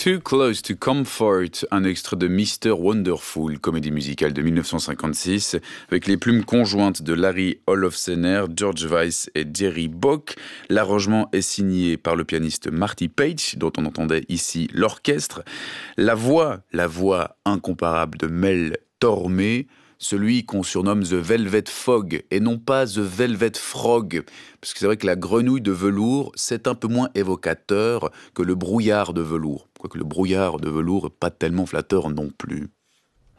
Too Close to Comfort, un extrait de Mr. Wonderful, comédie musicale de 1956, avec les plumes conjointes de Larry Olofsener, George Weiss et Jerry Bock. L'arrangement est signé par le pianiste Marty Page, dont on entendait ici l'orchestre. La voix incomparable de Mel Tormé, celui qu'on surnomme The Velvet Fog, et non pas The Velvet Frog, parce que c'est vrai que la grenouille de velours, c'est un peu moins évocateur que le brouillard de velours, quoique le brouillard de velours n'est pas tellement flatteur non plus.